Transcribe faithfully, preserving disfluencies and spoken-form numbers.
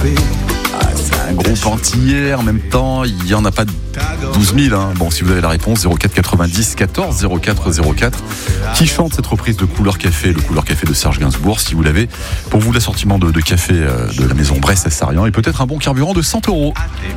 Ah, c'est un groupe antillais, en même temps, il n'y en a pas douze mille. Hein. Bon, si vous avez la réponse, zéro quatre quatre-vingt-dix quatorze zéro quatre zéro quatre. Qui chante cette reprise de Couleur Café, le Couleur Café de Serge Gainsbourg, si vous l'avez. Pour vous, l'assortiment de, de café euh, de la maison Bresse à Sarian et peut-être un bon carburant de cent euros.